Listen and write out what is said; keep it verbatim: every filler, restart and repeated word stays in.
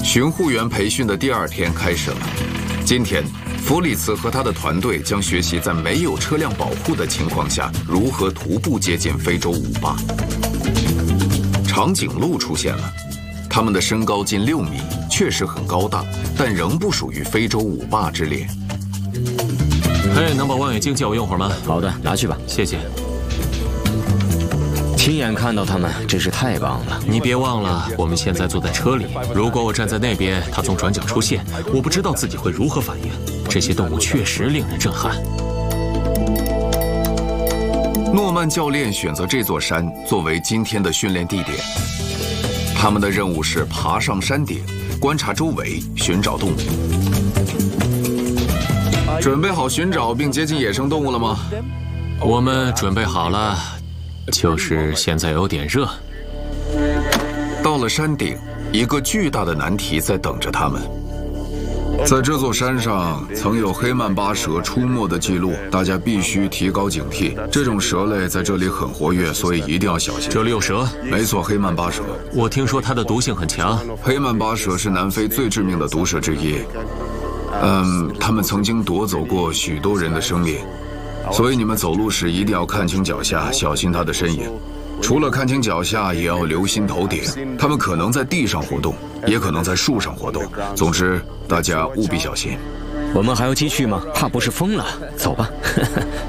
巡护员培训的第二天开始了。今天，弗里茨和他的团队将学习在没有车辆保护的情况下如何徒步接近非洲五霸。长颈鹿出现了，它们的身高近六米，确实很高大，但仍不属于非洲五霸之列。 嘿，能把望远镜借我用会儿吗？ 好的，拿去吧， 谢谢。 亲眼看到他们真是太棒了！ 你别忘了，我们现在坐在车里。如果我站在那边，他从转角出现，我不知道自己会如何反应。这些动物确实令人震撼。 诺曼教练选择这座山作为今天的训练地点。他们的任务是爬上山顶，观察周围，寻找动物。准备好寻找并接近野生动物了吗？ 我们准备好了。 就是现在有点热。 到了山顶，一个巨大的难题在等着他们。在这座山上曾有黑曼巴蛇出没的记录，大家必须提高警惕。这种蛇类在这里很活跃，所以一定要小心。 这里有蛇？ 没错，黑曼巴蛇。 我听说它的毒性很强。 黑曼巴蛇是南非最致命的毒蛇之一。嗯，它们曾经夺走过许多人的生命。 所以你们走路时一定要看清脚下，小心它的身影。除了看清脚下，也要留心头顶。它们可能在地上活动，也可能在树上活动。总之，大家务必小心。 我们还要继续吗？怕不是疯了？走吧。